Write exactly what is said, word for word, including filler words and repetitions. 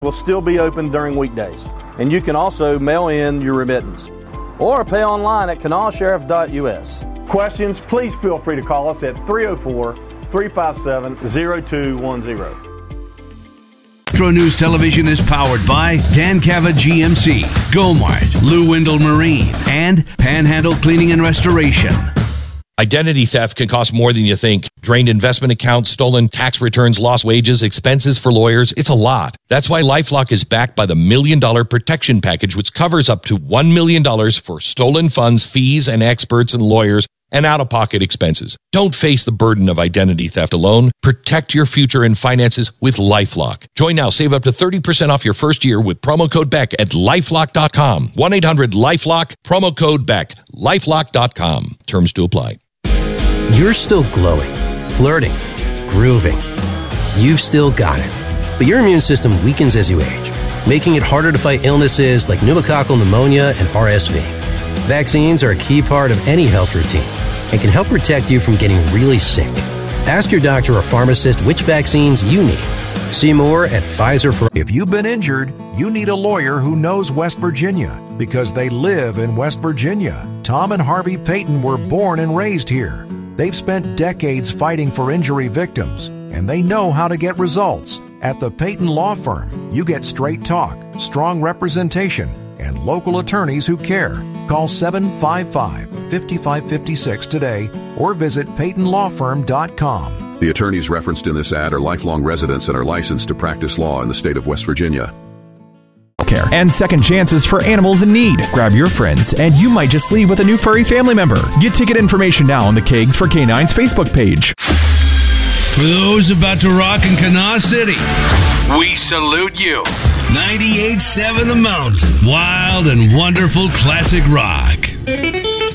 will still be open during weekdays, and you can also mail in your remittance or pay online at canal sheriff dot U S. Questions, please feel free to call us at three oh four, three five seven, oh two one oh. Metro News Television is powered by Dan Cava G M C, Gomart, Lou Windle Marine, and Panhandle Cleaning and Restoration. Identity theft can cost more than you think. Drained investment accounts, stolen tax returns, lost wages, expenses for lawyers. It's a lot. That's why LifeLock is backed by the Million Dollar Protection Package, which covers up to one million dollars for stolen funds, fees, and experts and lawyers, and out-of-pocket expenses. Don't face the burden of identity theft alone. Protect your future and finances with LifeLock. Join now. Save up to thirty percent off your first year with promo code Beck at lifelock dot com. one eight hundred LifeLock, promo code Beck, lifelock dot com. Terms to apply. You're still glowing, flirting, grooving. You've still got it. But your immune system weakens as you age, making it harder to fight illnesses like pneumococcal pneumonia and R S V. Vaccines are a key part of any health routine and can help protect you from getting really sick. Ask your doctor or pharmacist which vaccines you need. See more at Pfizer for... If you've been injured, you need a lawyer who knows West Virginia because they live in West Virginia. Tom and Harvey Payton were born and raised here. They've spent decades fighting for injury victims, and they know how to get results. At the Payton Law Firm, you get straight talk, strong representation, and local attorneys who care. Call seven five five, five five five six today or visit payton law firm dot com. The attorneys referenced in this ad are lifelong residents and are licensed to practice law in the state of West Virginia. Care and second chances for animals in need. Grab your friends, and you might just leave with a new furry family member. Get ticket information now on the Kegs for Canines Facebook page. For those about to rock in Kanawha City, we salute you. ninety-eight point seven The Mountain. Wild and wonderful classic rock.